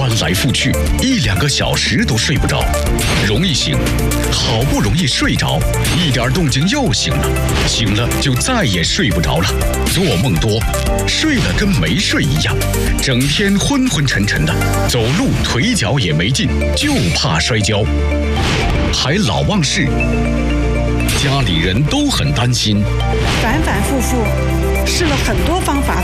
翻来覆去1-2个小时都睡不着，容易醒，好不容易睡着，一点动静又醒了，醒了就再也睡不着了，做梦多，睡了跟没睡一样，整天昏昏沉沉的，走路腿脚也没劲，就怕摔跤，还老忘事，家里人都很担心， 反反复复试了很多方法